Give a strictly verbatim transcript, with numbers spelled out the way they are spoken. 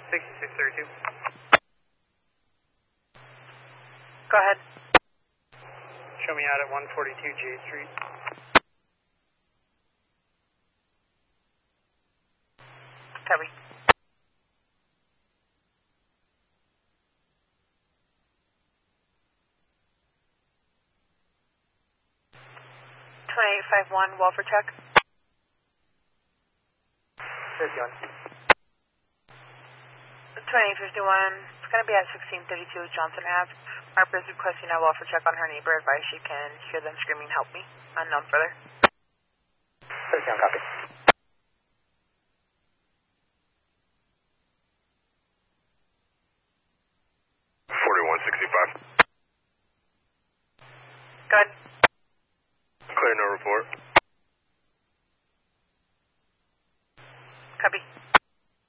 sixty-six thirty-two. Go ahead. Show me out at one forty-two J Street. Copy. twenty-eight fifty-one, Walford check. fifty-one. twenty-eight fifty-one, it's going to be at sixteen thirty-two Johnson Ave. Harper is requesting a Walford check on her neighbor. Advice she can hear them screaming, help me. Unknown further. fifty-one, copy. forty-one sixty-five. Go ahead. Clear, no report. Copy.